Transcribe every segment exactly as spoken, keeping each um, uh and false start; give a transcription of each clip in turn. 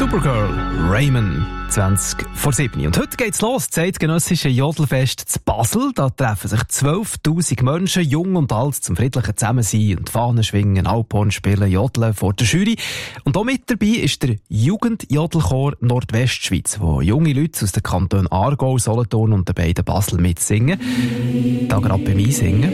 Supergirl, Raymond, zwanzig vor sieben. Und heute geht's los, das eidgenössische Jodelfest zu Basel. Da treffen sich zwölftausend Menschen, jung und alt, zum friedlichen Zusammensein und Fahnen schwingen, Alphorn spielen, Jodeln vor der Jury. Und auch mit dabei ist der Jugendjodelchor Nordwestschweiz, wo junge Leute aus den Kantonen Aargau, Solothurn und den beiden Basel mitsingen. Da gerade bei mir singen.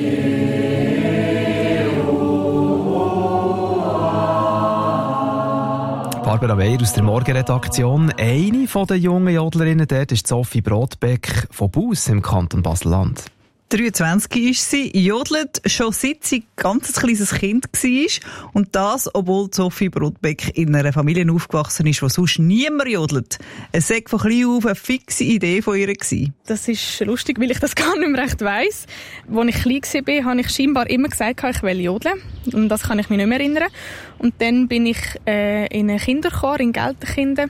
Barbara Meier aus der Morgenredaktion. Eine von den jungen Jodlerinnen dort ist Sophie Brodbeck von Buss im Kanton Basel-Land. dreiundzwanzig ist sie, jodelt schon seit sie ein ganz kleines Kind war. Und das, obwohl Sophie Brodbeck in einer Familie aufgewachsen ist, wo sonst niemand jodelt. Es war von klein auf eine fixe Idee von ihr gewesen. Das ist lustig, weil ich das gar nicht mehr recht weiss. Als ich klein war, habe ich scheinbar immer gesagt, ich will jodeln. Und das kann ich mich nicht mehr erinnern. Und dann bin ich äh, in einem Kinderchor in Gelterkinden.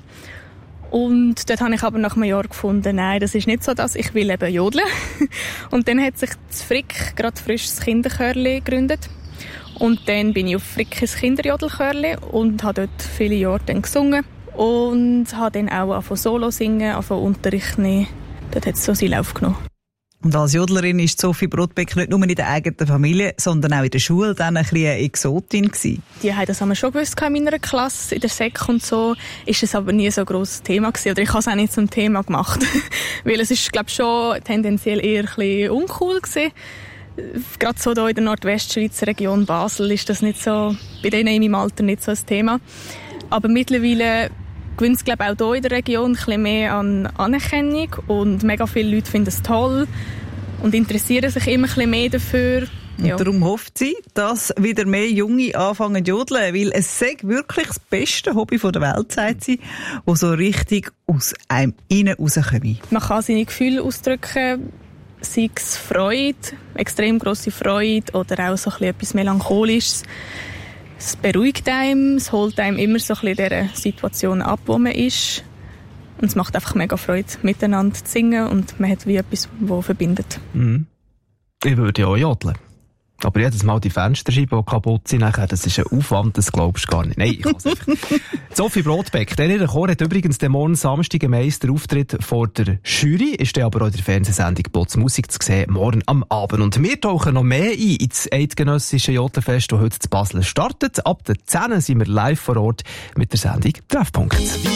Und dort habe ich aber nach einem Jahr gefunden, nein, das ist nicht so das, ich will eben jodeln. Und dann hat sich das Frick gerade frisch das Kinderchörli gegründet. Und dann bin ich auf Frick ins Kinderjodelchörli und habe dort viele Jahre dann gesungen. Und habe dann auch angefangen Solo singen, angefangen Unterricht nehmen. Dort hat es so seinen Lauf genommen. Und als Jodlerin ist Sophie Brodbeck nicht nur in der eigenen Familie, sondern auch in der Schule dann ein bisschen eine Exotin gewesen. Die haben das haben wir schon gewusst in meiner Klasse, in der Sek und so. Ist es aber nie so ein grosses Thema gewesen. Oder ich habe es auch nicht zum Thema gemacht. Weil es ist, glaube ich, schon tendenziell eher ein bisschen uncool gewesen. Gerade so hier in der Nordwestschweizer Region Basel ist das nicht so, bei denen in meinem Alter nicht so ein Thema. Aber mittlerweile gewinnt es, glaube ich, auch hier in der Region ein bisschen mehr an Anerkennung und mega viele Leute finden es toll und interessieren sich immer ein bisschen mehr dafür. Ja. Und darum hofft sie, dass wieder mehr Junge anfangen zu jodeln, weil es sei wirklich das beste Hobby der Welt, sagt sie, das so richtig aus einem innen rauskommt. Man kann seine Gefühle ausdrücken, sei es Freude, extrem grosse Freude oder auch so ein bisschen etwas Melancholisches. Es beruhigt einem, es holt einem immer so ein bisschen dieser Situation ab, wo man ist. Und es macht einfach mega Freude, miteinander zu singen und man hat wie etwas, das verbindet. Mhm. Ich würde ja auch jodeln. Aber jedes Mal die Fensterscheiben, die kaputt sind, nachher, das ist ein Aufwand, das glaubst du gar nicht. Nein, ich kann es einfach. Sophie Brodbeck, der ihre Chor hat übrigens den morgen Samstag einen Meisterauftritt vor der Jury, ist dann aber auch in der Fernsehsendung Plotz Musik zu sehen, morgen am Abend. Und wir tauchen noch mehr ein ins eidgenössische Jodelfest, das heute zu Basel startet. Ab der zehn sind wir live vor Ort mit der Sendung Treffpunkt.